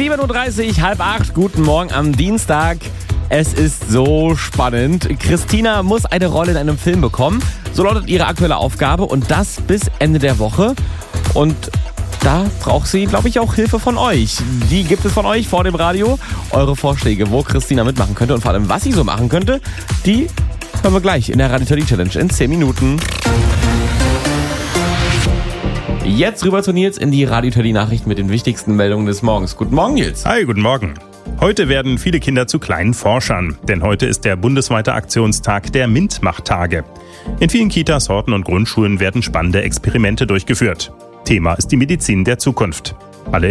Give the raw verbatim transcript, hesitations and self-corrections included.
sieben Uhr dreißig, halb acht, guten Morgen am Dienstag. Es ist so spannend. Christina muss eine Rolle in einem Film bekommen. So lautet ihre aktuelle Aufgabe und das bis Ende der Woche. Und da braucht sie, glaube ich, auch Hilfe von euch. Die gibt es von euch vor dem Radio. Eure Vorschläge, wo Christina mitmachen könnte und vor allem, was sie so machen könnte, die hören wir gleich in der Radio Teddy Challenge in zehn Minuten. Jetzt rüber zu Nils in die Radio Teddy Nachrichten mit den wichtigsten Meldungen des Morgens. Guten Morgen, Nils. Hi, guten Morgen. Heute werden viele Kinder zu kleinen Forschern, denn heute ist der bundesweite Aktionstag der MINT-Macht-Tage. In vielen Kitas, Horten und Grundschulen werden spannende Experimente durchgeführt. Thema ist die Medizin der Zukunft.